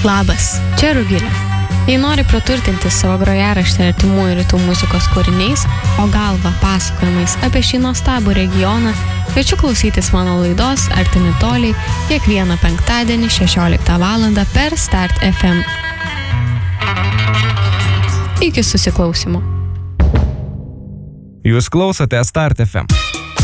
Labas, čia Rugilė. Jei nori praturtinti savo grojaraštį artimųjų rytų muzikos kūriniais, o galva pasakojimais apie šį nuostabų regioną, kviečiu klausytis mano laidos Artimi toliai kiekvieną penktadienį 16 val. Per Start FM. Iki susiklausymo. Jūs klausote Start FM.